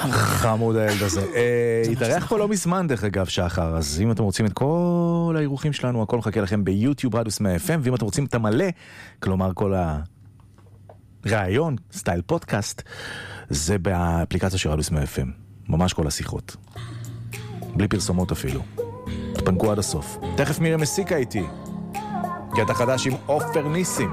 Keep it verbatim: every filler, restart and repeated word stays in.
חמוד הילד הזה. התארח פה לא מזמן דרך אגב שחר, אז אם אתם רוצים את כל האירוחים שלנו, הכל מחכה לכם ביוטיוב רדיוס מאה אף אם, ואם אתם רוצים את המלא, כלומר כל הרעיון, סטייל פודקאסט, זה באפליקציה של רדיוס מאה אף אם. ממש כל השיחות. בלי פרסומות אפילו. תפנקו עד הסוף. תכף מירי מסיקה איתי. קטע חדש עם עופר ניסים.